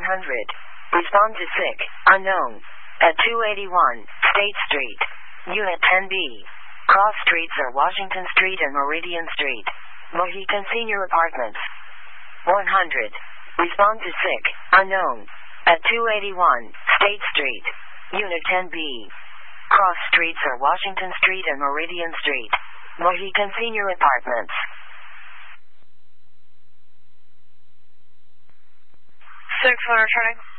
Respond to sick, unknown. At 281 State Street, Unit 10B. Cross streets are Washington Street and Meridian Street. Mohican Senior Apartments. 100. Respond to sick, unknown. At 281 State Street, Unit 10B. Cross streets are Washington Street and Meridian Street. Mohican Senior Apartments. Six, returning.